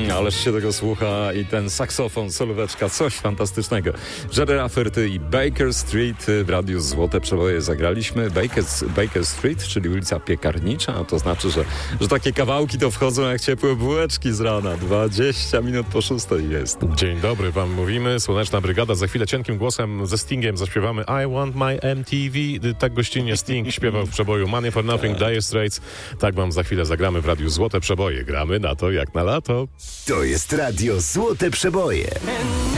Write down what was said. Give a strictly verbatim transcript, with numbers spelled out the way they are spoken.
Ależ się tego słucha i ten saksofon, solóweczka, coś fantastycznego. Jerry Rafferty i Baker Street w Radiu Złote Przeboje zagraliśmy. Baker, Baker Street, czyli ulica Piekarnicza, a to znaczy, że, że takie kawałki to wchodzą jak ciepłe bułeczki z rana. dwadzieścia minut po szóstej jest. Dzień dobry wam mówimy. Słoneczna Brygada. Za chwilę cienkim głosem ze Stingiem zaśpiewamy I Want My M T V. Tak gościnnie Sting śpiewał w przeboju Money for Nothing, Dire Straits. Tak wam za chwilę zagramy w Radiu Złote Przeboje. Gramy na to jak na lato. To jest Radio Złote Przeboje.